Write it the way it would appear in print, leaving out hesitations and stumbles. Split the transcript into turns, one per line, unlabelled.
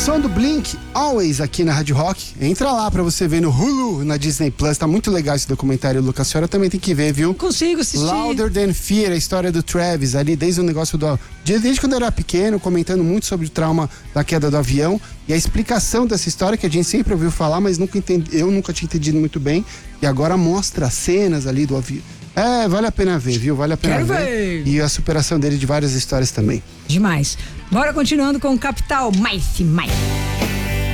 som do Blink, Always, aqui na Rádio Rock. Entra lá pra você ver no Hulu, na Disney Plus. Tá muito legal esse documentário, Lucas. A senhora também tem que ver, viu?
Consigo assistir.
Louder Than Fear, a história do Travis ali, desde o negócio do... Desde quando eu era pequeno, comentando muito sobre o trauma da queda do avião e a explicação dessa história que a gente sempre ouviu falar, mas eu nunca tinha entendido muito bem. E agora mostra cenas ali do avião. Vale a pena ver, viu? Vale a pena ver. E a superação dele de várias histórias também.
Demais. Bora continuando com o Capital. Mais.